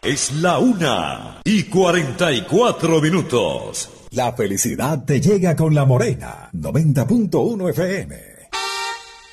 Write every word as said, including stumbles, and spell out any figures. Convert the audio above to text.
Es la una y cuarenta y cuatro minutos. La felicidad te llega con La Morena, noventa punto uno F M.